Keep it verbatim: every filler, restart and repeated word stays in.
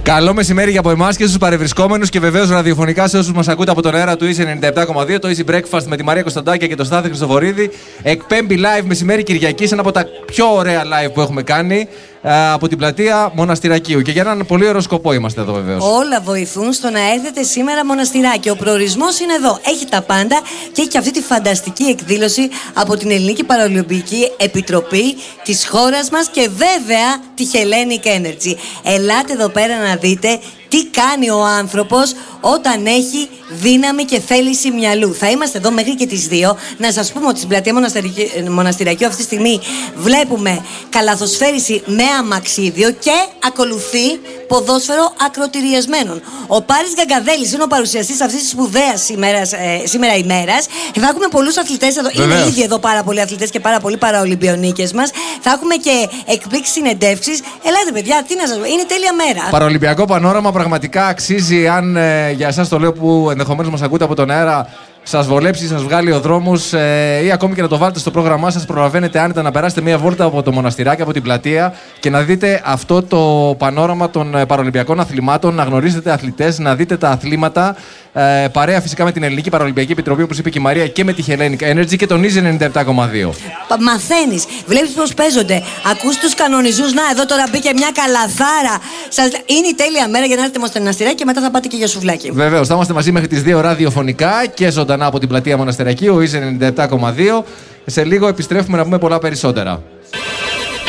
Καλό μεσημέρι για από εμάς και στους παρευρισκόμενους και βεβαίως ραδιοφωνικά σε όσους μας ακούτε από τον αέρα του Easy ενενήντα επτά κόμμα δύο. Το Easy Breakfast με τη Μαρία Κωνσταντάκια και τον Στάθη Χριστοφορίδη εκπέμπει live μεσημέρι Κυριακής, ένα από τα πιο ωραία live που έχουμε κάνει από την πλατεία Μοναστηρακίου. Και για έναν πολύ ωραίο σκοπό είμαστε εδώ, βεβαίως. Όλα βοηθούν στο να έρθετε σήμερα Μοναστηράκι. Ο προορισμός είναι εδώ. Έχει τα πάντα και έχει και αυτή τη φανταστική εκδήλωση από την Ελληνική Παραολυμπική Επιτροπή της χώρας μας και βέβαια τη Hellenic Energy. Ελάτε εδώ πέρα να δείτε τι κάνει ο άνθρωπος όταν έχει δύναμη και θέληση μυαλού. Θα είμαστε εδώ μέχρι και τις δύο. Να σας πούμε ότι στην πλατεία Μοναστηρακίου αυτή τη στιγμή βλέπουμε καλαθοσφαίριση με αμαξίδιο και ακολουθεί ποδόσφαιρο ακροτηριασμένων. Ο Πάρης Γκαγκαδέλης είναι ο παρουσιαστής αυτής της σπουδαίας ημέρας, ε, σήμερα ημέρας. Θα έχουμε πολλούς αθλητές εδώ. Βεβαίως. Είναι ήδη εδώ πάρα πολλοί αθλητές και πάρα πολλοί παραολυμπιονίκες μας. Θα έχουμε και εκπλήξεις συνεντεύξεις. Ελάτε, παιδιά, τι να σας πω. Είναι τέλεια μέρα. Παραολυμπιακό πανόραμα πραγματικά αξίζει. Αν ε, για εσάς το λέω που ενδεχομένως μας ακούτε από τον αέρα, σας βολέψει, σας βγάλει ο δρόμος ε, ή ακόμη και να το βάλετε στο πρόγραμμά σας, προλαβαίνετε άνετα να περάσετε μία βόλτα από το Μοναστηράκι, από την πλατεία και να δείτε αυτό το πανόραμα των ε, παραολυμπιακών αθλημάτων, να γνωρίζετε αθλητές, να δείτε τα αθλήματα. Ε, παρέα φυσικά με την Ελληνική Παραολυμπιακή Επιτροπή, όπως είπε και η Μαρία, και με τη Hellenic Energy και τον Easy ενενήντα επτά κόμμα δύο. Μαθαίνεις, βλέπεις πώς παίζονται, ακούς τους κανονισμούς. Να, εδώ τώρα μπήκε μια καλαθάρα. Σας... Είναι η τέλεια μέρα για να έρθετε στο Μοναστηράκι και μετά θα πάτε και για σουβλάκι. Βεβαίως, θα είμαστε μαζί μέχρι τις δύο ραδιοφωνικά και ζωντανά από την πλατεία Μοναστηρακίου, ο Easy ενενήντα επτά κόμμα δύο. Σε λίγο επιστρέφουμε να πούμε πολλά περισσότερα.